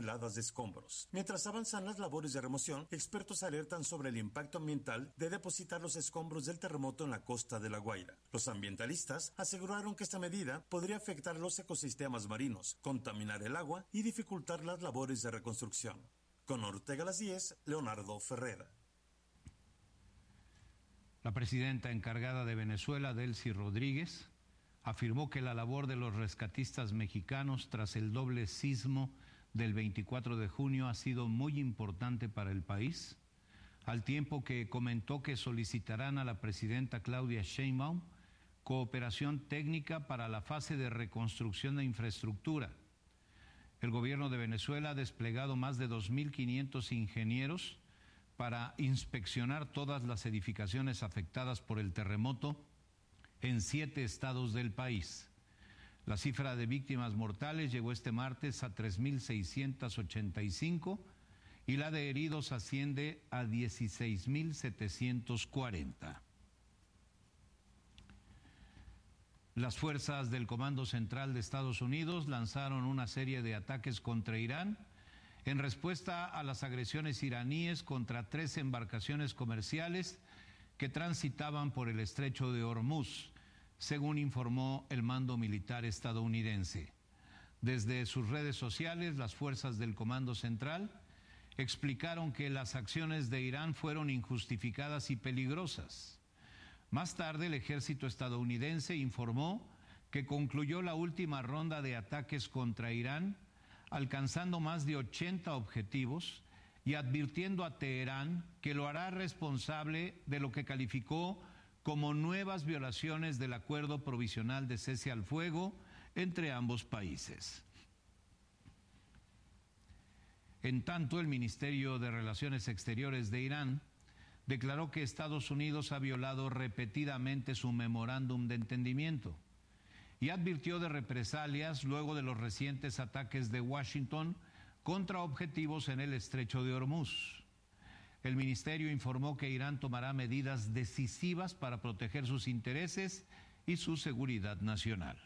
toneladas de escombros. Mientras avanzan las labores de remoción, expertos alertan sobre el impacto ambiental de depositar los escombros del terremoto en la costa de La Guaira. Los ambientalistas aseguraron que esta medida podría afectar los ecosistemas marinos, contaminar el agua y dificultar las labores de reconstrucción. Con Ortega Las 10, Leonardo Ferrera. La presidenta encargada de Venezuela, Delcy Rodríguez, afirmó que la labor de los rescatistas mexicanos tras el doble sismo del 24 de junio ha sido muy importante para el país, al tiempo que comentó que solicitarán a la presidenta Claudia Sheinbaum cooperación técnica para la fase de reconstrucción de infraestructura. El gobierno de Venezuela ha desplegado más de 2.500 ingenieros para inspeccionar todas las edificaciones afectadas por el terremoto en 7 estados del país. La cifra de víctimas mortales llegó este martes a 3.685 y la de heridos asciende a 16.740. Las fuerzas del Comando Central de Estados Unidos lanzaron una serie de ataques contra Irán en respuesta a las agresiones iraníes contra 3 embarcaciones comerciales que transitaban por el estrecho de Hormuz, según informó el mando militar estadounidense. Desde sus redes sociales, las fuerzas del Comando Central explicaron que las acciones de Irán fueron injustificadas y peligrosas. Más tarde, el ejército estadounidense informó que concluyó la última ronda de ataques contra Irán, alcanzando más de 80 objetivos y advirtiendo a Teherán que lo hará responsable de lo que calificó como nuevas violaciones del acuerdo provisional de cese al fuego entre ambos países. En tanto, el Ministerio de Relaciones Exteriores de Irán declaró que Estados Unidos ha violado repetidamente su memorándum de entendimiento y advirtió de represalias luego de los recientes ataques de Washington contra objetivos en el estrecho de Hormuz. El ministerio informó que Irán tomará medidas decisivas para proteger sus intereses y su seguridad nacional.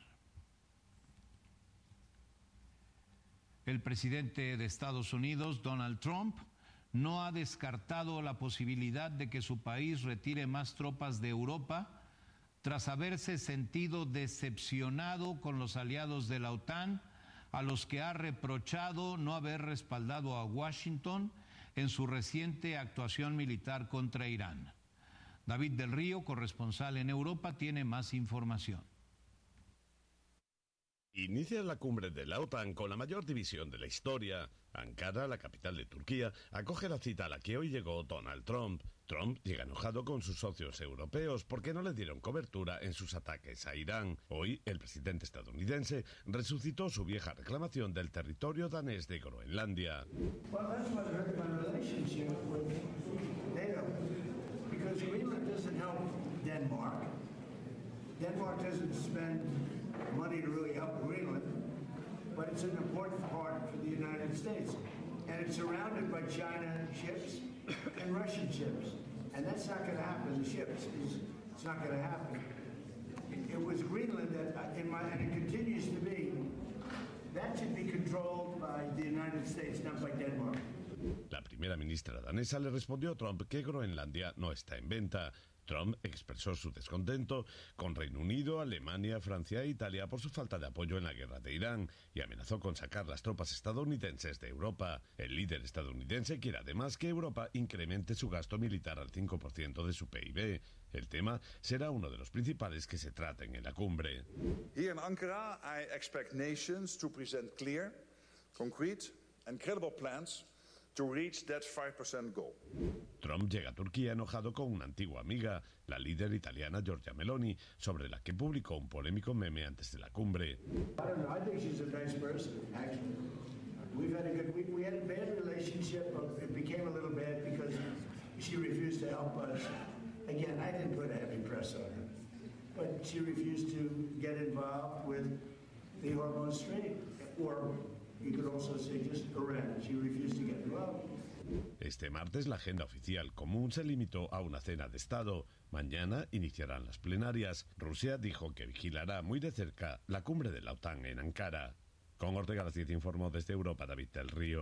El presidente de Estados Unidos, Donald Trump, no ha descartado la posibilidad de que su país retire más tropas de Europa tras haberse sentido decepcionado con los aliados de la OTAN, a los que ha reprochado no haber respaldado a Washington en su reciente actuación militar contra Irán. David del Río, corresponsal en Europa, tiene más información. Inicia la cumbre de la OTAN con la mayor división de la historia. Ankara, la capital de Turquía, acoge la cita a la que hoy llegó Donald Trump. Trump llega enojado con sus socios europeos porque no le dieron cobertura en sus ataques a Irán. Hoy, el presidente estadounidense resucitó su vieja reclamación del territorio danés de Groenlandia. Denmark doesn't spend money to really help Greenland, but it's an important part for the United States. And it's surrounded by China ships and Russian ships. And that's not going to happen. The ships, it's not going to happen. It was Greenland that, and it continues to be, that should be controlled by the United States, not by Denmark. La primera ministra danesa le respondió a Trump que Groenlandia no está en venta. Trump expresó su descontento con Reino Unido, Alemania, Francia e Italia por su falta de apoyo en la guerra de Irán y amenazó con sacar las tropas estadounidenses de Europa. El líder estadounidense quiere además que Europa incremente su gasto militar al 5% de su PIB. El tema será uno de los principales que se traten en la cumbre. Here in Ankara, I expect nations to present clear, concrete and credible plans to reach that 5% goal. Trump llega a Turquía enojado con una antigua amiga, la líder italiana Giorgia Meloni, sobre la que publicó un polémico meme antes de la cumbre. I don't know. I think she's a nice person, actually. We had a bad relationship, but it became a little bad because she refused to help us. Again, I didn't put a heavy press on her, but she refused to get involved with the Hormuz Strait, or you could also say just Iran. She refused to get involved. Este martes la agenda oficial común se limitó a una cena de Estado. Mañana iniciarán las plenarias. Rusia dijo que vigilará muy de cerca la cumbre de la OTAN en Ankara. Con Ortega Las 10 informó desde Europa David del Río.